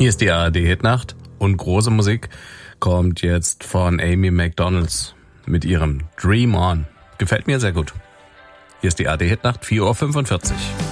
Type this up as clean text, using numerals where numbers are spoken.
Hier ist die ARD-Hitnacht und große Musik kommt jetzt von Amy McDonalds mit ihrem Dream On. Gefällt mir sehr gut. Hier ist die ARD-Hitnacht, 4:45 Uhr.